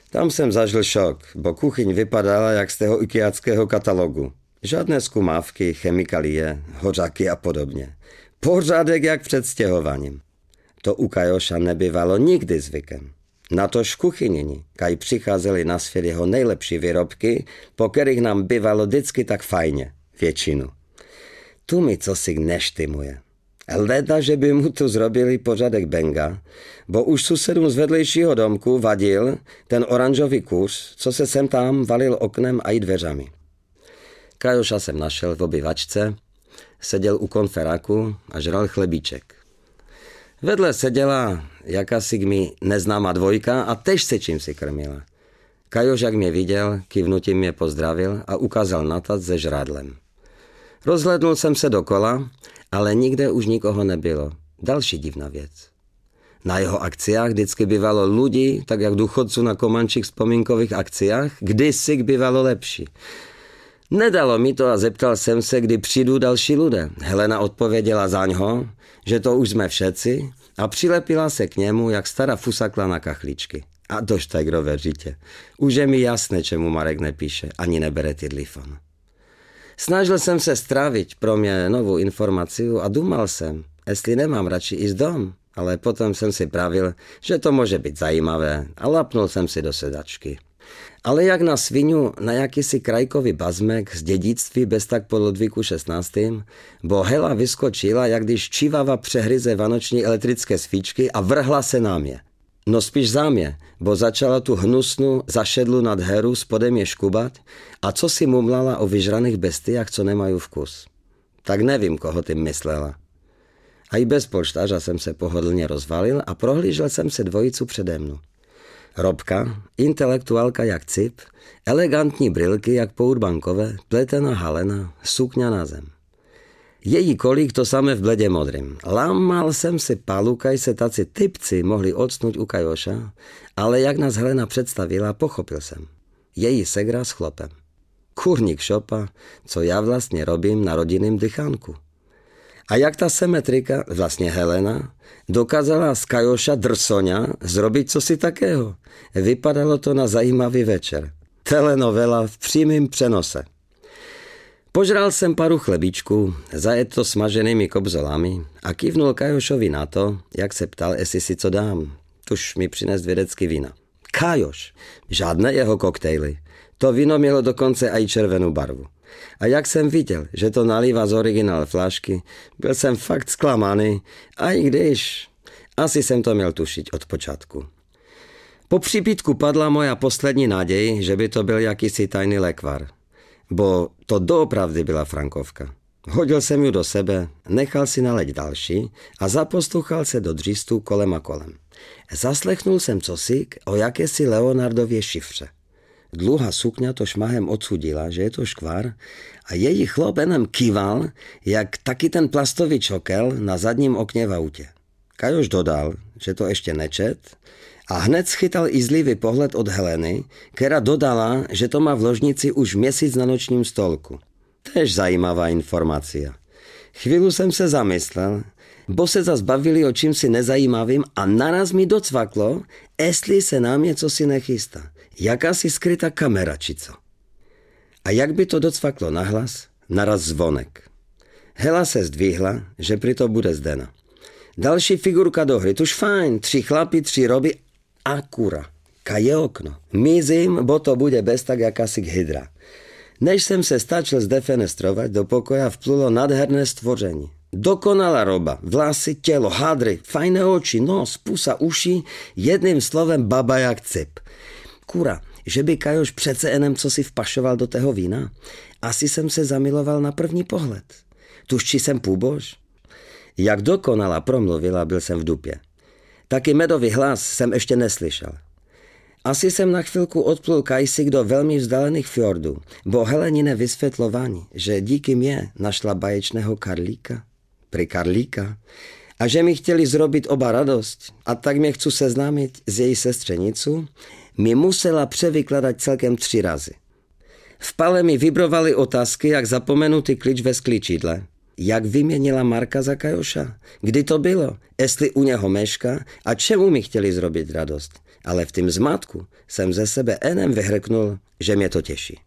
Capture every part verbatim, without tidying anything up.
Tam jsem zažil šok, bo kuchyň vypadala jak z toho ikeáckého katalogu. Žádné skumávky, chemikalie, hořaky a podobně. Pořádek jak před stěhováním. To u Kajoša nebývalo nikdy zvykem. Natož v kuchyni, kaj přicházely na svět jeho nejlepší výrobky, po kterých nám bývalo vždycky tak fajně, většinu. Tu mi cosi neštimuje. Leda, že by mu tu zrobili pořádek Benga, bo už susedům z vedlejšího domku vadil ten oranžový kuř, co se sem tam valil oknem a i dveřami. Kajoša jsem našel v obyvačce, seděl u konferáku a žral chlebíček. Vedle seděla jakási mi neznámá dvojka a tež se čím si krmila. Kajoš, jak mě viděl, kivnutím mě pozdravil a ukázal na tac se žrádlem. Rozhlédnul jsem se dokola, ale nikde už nikoho nebylo. Další divná věc. Na jeho akciách vždycky bývalo lidí, tak jak důchodců na komančích vzpomínkových akciách, kdysi bývalo lepší. Nedalo mi to a zeptal jsem se, kdy přijdou další lidé. Helena odpověděla zaňho, že to už jsme všetci a přilepila se k němu, jak stará fusakla na kachličky. A dož tak roveřitě. Už je mi jasné, čemu Marek nepíše, ani nebere telefon. Snažil jsem se strávit pro mě novou informaci a dumal jsem, jestli nemám radši jít dom, ale potom jsem si pravil, že to může být zajímavé a lapnul jsem si do sedačky. Ale jak na svinu na jakýsi krajkový bazmek z dědictví bez tak po Ludvíku šestnáctém, bo Hela vyskočila, jak když čivava přehryze vanoční elektrické svíčky a vrhla se na mě. No spíš za mě, bo začala tu hnusnou zašedlu nad heru spodem je škubat a co si mumlala o vyžraných bestiách, co nemají vkus. Tak nevím, koho tím myslela. A i bez polštářa jsem se pohodlně rozvalil a prohlížel jsem se dvojicu přede mnou. Robka, intelektuálka jak cip, elegantní brilky jak pourbankové, pletená halena, sukňa na zem. Její kolík to samé v bledě modrým. Lámal jsem si palu, kaj se taci typci mohli odsnout u Kajoša, ale jak nás Helena představila, pochopil jsem. Její segra s chlopem. Kurník šopa, co já vlastně robím na rodinném dychánku. A jak ta symetrika, vlastně Helena, dokázala z Kajoša drsoňa zrobit cosi takého. Vypadalo to na zajímavý večer. Telenovela v přímém přenose. Požral jsem paru chlebíčků, zajet to smaženými kobzolami a kývnul Kajošovi na to, jak se ptal, jestli si co dám. Tuž mi přines vědecky vína. Kajoš, žádné jeho koktejly. To víno mělo dokonce i červenou barvu. A jak jsem viděl, že to nalívá z originál flašky, byl jsem fakt zklamaný, a i když, asi jsem to měl tušit od počátku. Po přípitku padla moja poslední naděj, že by to byl jakýsi tajný lekvar. Bo to doopravdy byla frankovka. Hodil jsem ju do sebe, nechal si naleť další a zaposlouchal se do dřístu kolem a kolem. Zaslechnul jsem cosi o jakési Leonardově šifře. Dluhá sukňa to šmahem odsudila, že je to škvar a její chlop jenom kýval, jak taky ten plastový čokel na zadním okně v autě. Kajoš dodal, že to ještě nečet a hned schytal izlivý pohled od Heleny, která dodala, že to má v ložnici už měsíc na nočním stolku. Tež zajímavá informace. Chvíli jsem se zamyslel, bo se zas bavili o čímsi nezajímavým a naraz mi docvaklo, jestli se nám něco si nechystá. Jakási skrytá kamera, či co. A jak by to docvaklo nahlas, naraz zvonek. Hela se zdvihla, že pri to bude Zdena. Další figurka do hry, tuž fajn, tři chlapi, tři roby a kura. Kaje okno. Mizím, bo to bude bez tak jakási hydra. Než jsem se stačil zdefenestrovat, do pokoja vplulo nádherné stvoření. Dokonalá roba, vlasy, tělo, hadry, fajné oči, nos, pusa, uši, jedným slovem baba jak cip. Kura, že by Kajoš přece jenom co si vpašoval do tého vína? Asi jsem se zamiloval na první pohled. Tuž či jsem půbož? Jak dokonala promluvila, byl jsem v dupě. Taky medový hlas jsem ještě neslyšel. Asi jsem na chvilku odplul kajsik do velmi vzdálených fjordů, bo Helenine vysvětlování, že díky mě našla baječného Karlíka, pri Karlíka, a že mi chtěli zrobit oba radost, a tak mě chci seznámit s její sestřenicu, mi musela převykladat celkem tři razy. V pale mi vibrovaly otázky, jak zapomenutý klíč ve skličidle. Jak vyměnila Marka za Kajoša? Kdy to bylo? Jestli u něho meška? A čemu mi chtěli zrobit radost? ale v tým zmatku jsem ze sebe enem vyhrknul, že mě to těší.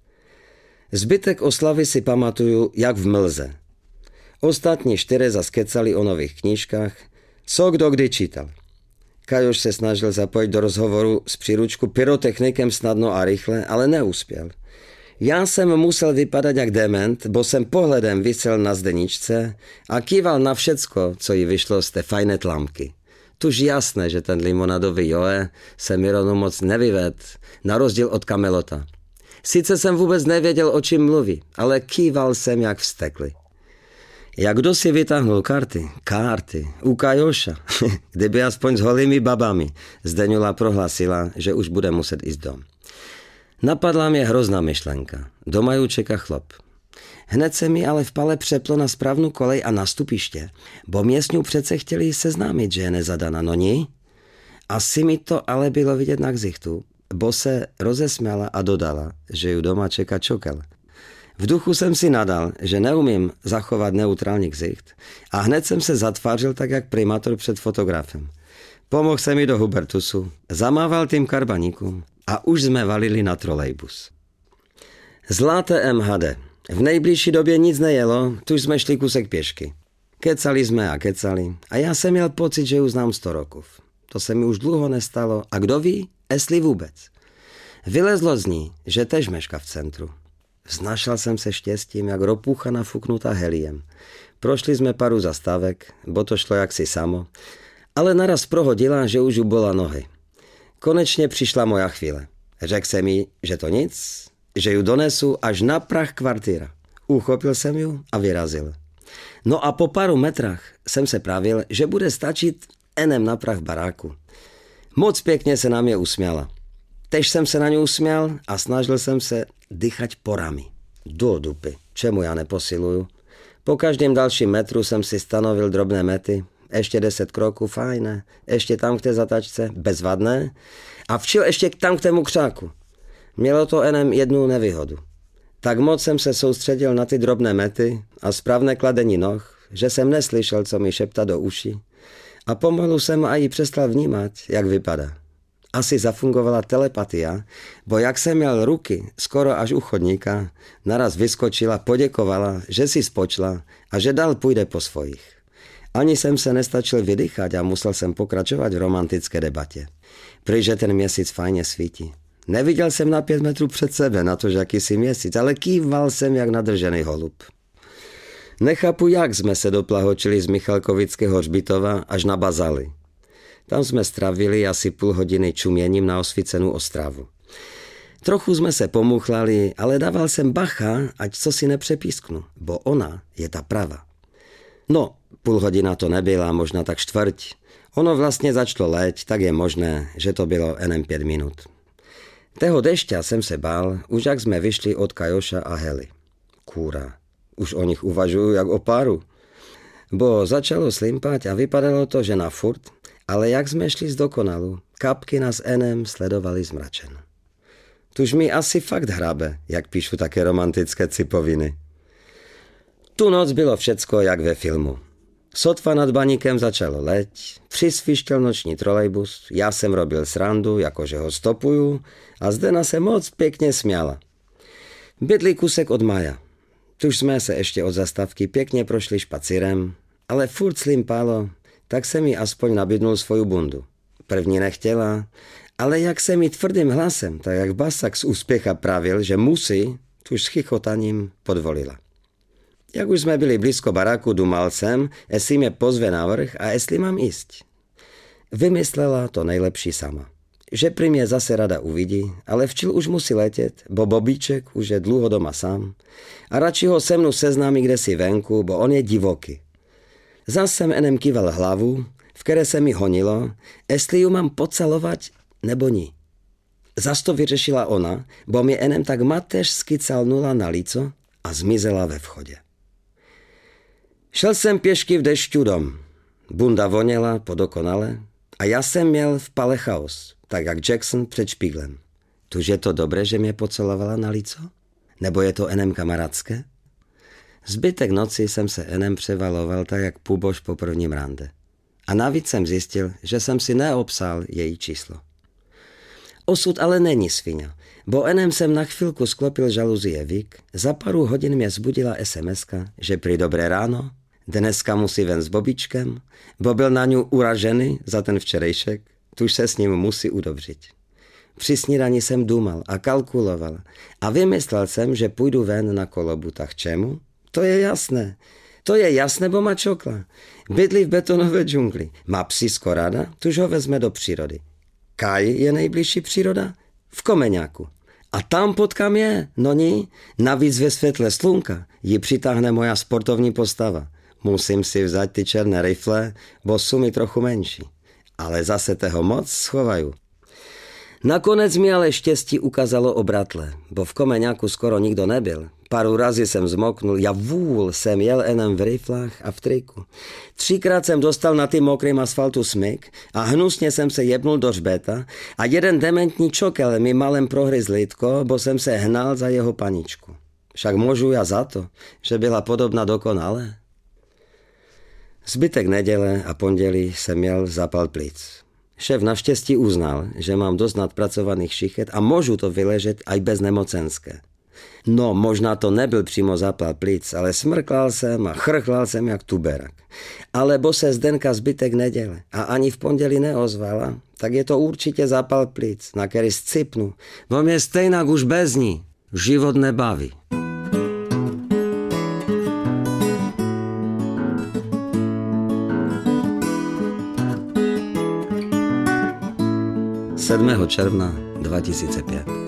Zbytek oslavy si pamatuju jak v mlze. Ostatní čtyři zas kecali o nových knížkách, co kdo kdy čítal. Kajoš se snažil zapojit do rozhovoru s příručku pyrotechnikem snadno a rychle, ale neuspěl. Já jsem musel vypadat jak dement, bo jsem pohledem visel na zdeničce a kýval na všecko, co jí vyšlo z té fajné tlamky. Tuž jasné, že ten limonadový Joe se mi rovnou moc nevyvedl, na rozdíl od Kamelota. Sice jsem vůbec nevěděl, o čím mluví, ale kýval jsem jak vztekli. Jak kdo si vytáhnul karty, karty, u Kajoša, kdyby aspoň s holými babami, Zdeňula prohlásila, že už bude muset ísť dom. Napadla mě hrozná myšlenka. Doma ju čeká chlop. Hned se mi ale v pale přeplo na správnou kolej a na stupiště, bo městňu přece chtěli seznámit, že je nezadaná, no ní? Asi mi to ale bylo vidět na ksichtu, bo se rozesměla a dodala, že ju doma čeká čokel. V duchu jsem si nadal, že neumím zachovat neutrální ksicht a hned jsem se zatvářil tak, jak primátor před fotografem. Pomohl se mi do Hubertusu, zamával tým karbaníkům a už jsme valili na trolejbus. Zlaté M H D. V nejbližší době nic nejelo, tuž jsme šli kusek pěšky. Kecali jsme a kecali a já jsem měl pocit, že ju znám sto rokov. To se mi už dlouho nestalo a kdo ví, jestli vůbec. Vylezlo z ní, že tež meška v centru. Vznašal jsem se štěstím, jak ropucha nafuknutá heliem. Prošli jsme paru zastávek, bo to šlo jaksi samo, ale naraz prohodila, že už ju bola nohy. Konečně přišla moja chvíle. Řekl jsem jí, že to nic, že ju donesu až na prah kvartíra. Uchopil jsem ju a vyrazil. No a po paru metrách jsem se pravil, že bude stačit enem na prah baráku. Moc pěkně se na mě usměla. Tež jsem se na ňu usměl a snažil jsem se dýchať porami. Do dupy, čemu já neposiluju. Po každém dalším metru jsem si stanovil drobné mety. Ještě deset kroků, fajné. Ještě tam k té zatačce, bezvadné. A včil ještě tam k tému křáku. Mělo to enem jednu nevýhodu. Tak moc jsem se soustředil na ty drobné mety a správné kladení noh, že jsem neslyšel, co mi šeptá do uší. A pomalu jsem a jí přestal vnímat, jak vypadá. Asi zafungovala telepatia, bo jak jsem měl ruky skoro až u chodníka, naraz vyskočila, poděkovala, že si spočla a že dál půjde po svojich. Ani jsem se nestačil vydýchat a musel jsem pokračovat v romantické debatě. Prýže ten měsíc fajně svítí. Neviděl jsem na pět metrů před sebe, na to, že jakýsi měsíc, ale kýval jsem jak nadržený holub. Nechápu, jak jsme se doplahočili z Michalkovického hřbitova až na Bazaly. Tam jsme stravili asi půl hodiny čuměním na osvícenou Ostravu. Trochu jsme se pomuchlali, ale dával jsem bacha, ať co si nepřepísknu, bo ona je ta prava. No, půl hodina to nebyla, možná tak čtvrť. Ono vlastně začalo léť, tak je možné, že to bylo enem pět minut. Tého dešťa jsem se bál, už jak jsme vyšli od Kajoša a Hely. Kůra, už o nich uvažuju jak o páru. Bo začalo slimpať a vypadalo to, že na furt, ale jak jsme šli z dokonalu, kapky nás enem sledovali zmračen. Tuž mi asi fakt hrabe, jak píšu také romantické cipoviny. Tu noc bylo všecko jak ve filmu. Sotva nad baníkem začalo leť, přisvištěl noční trolejbus, já jsem robil srandu, jakože ho stopuju a Zdena se moc pěkně směla. Bydlí kusek od Maja. Tuž jsme se ještě od zastávky pěkně prošli špacírem, ale furt slimpalo, tak jsem jí aspoň nabídnul svoju bundu. První nechtěla, ale jak jsem jí tvrdým hlasem, tak jak Basak z úspěcha pravil, že musí, tuž s chichotaním podvolila. Jak už jsme byli blízko baráku, dumal jsem, jestli mě pozve na vrch a jestli mám jíst. Vymyslela to nejlepší sama. Že prý mě zase rada uvidí, ale včil už musí letět, bo Bobíček už je dlouho doma sám a radši ho se mnou seznámí kdesi venku, bo on je divoký. Zas jsem enem kýval hlavu, v které se mi honilo, jestli ju mám pocalovat nebo ní. Zas to vyřešila ona, bo mě enem tak matež skicalnula na líco a zmizela ve vchodě. Šel jsem pěšky v dešťu dom. Bunda voněla podokonale a já jsem měl v pale chaos, tak jak Jackson před špíglem. Tuž je to dobré, že mě pocelovala na líco? Nebo je to enem kamarádské? Zbytek noci jsem se enem převaloval tak jak půbož po prvním rande. A navíc jsem zjistil, že jsem si neobsal její číslo. Osud ale není sviňa, bo enem jsem na chvilku sklopil žaluzie vík, za pár hodin mě zbudila es em eska, že pri dobré ráno, dneska musí ven s Bobičkem, bo byl na ňu uražený za ten včerejšek, tuž se s ním musí udobřit. Při snídani jsem důmal a kalkuloval a vymyslel jsem, že půjdu ven na kolobu. Tak čemu? To je jasné. To je jasné, bo má čokla. Bydlí v betonové džungli. Má psísko ráda, tuž ho vezme do přírody. Kaj je nejbližší příroda? V Komeňáku. A tam potkám je, no ní, navíc ve světle slunka ji přitáhne moja sportovní postava. Musím si vzať ty černé rifle, bo jsou mi trochu menší. Ale zase toho moc schovajú. Nakonec mi ale štěstí ukázalo obratle, bo v Komeňáku skoro nikdo nebyl. Pár razy jsem zmoknul, ja vůl jsem jel enem v riflách a v triku. Třikrát jsem dostal na tým mokrým asfaltu smyk a hnusně jsem se jebnul do hřbeta a jeden dementní čokel mi malem prohryz lidko, bo jsem se hnal za jeho paničku. Však môžu ja za to, že byla podobná dokonale. Zbytek neděle a pondělí jsem měl zápal plic. Šéf naštěstí uznal, že mám dost nadpracovaných šichet a můžu to vyležet aj bez nemocenské. No, možná to nebyl přímo zápal plic, ale smrklal jsem a chrchlal jsem jak tuberak. Alebo se Zdenka zbytek neděle a ani v pondělí neozvala, tak je to určitě zápal plic, na který scipnu, bo mě stejnak už bez ní život nebaví. sedmého června dva tisíce pět.